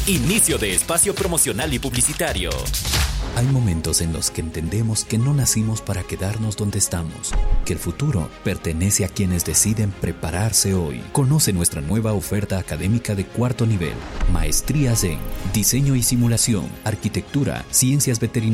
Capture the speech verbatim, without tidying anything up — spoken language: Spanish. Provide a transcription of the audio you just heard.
Inicio de espacio promocional y publicitario. Hay momentos en los que entendemos que no nacimos para quedarnos donde estamos, que el futuro pertenece a quienes deciden prepararse hoy. Conoce nuestra nueva oferta académica de cuarto nivel. Maestrías en Diseño y Simulación, Arquitectura, Ciencias Veterinarias,